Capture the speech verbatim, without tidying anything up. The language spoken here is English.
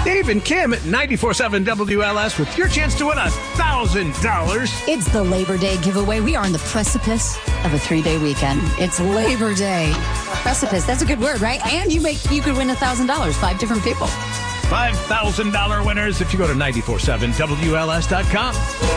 Dave and Kim at ninety-four seven W L S with your chance to win one thousand dollars. It's the Labor Day giveaway. We are on the precipice of a three-day weekend. It's Labor Day. Precipice, that's a good word, right? And you make you could win one thousand dollars, five different people. five thousand dollars winners if you go to nine four seven W L S dot com.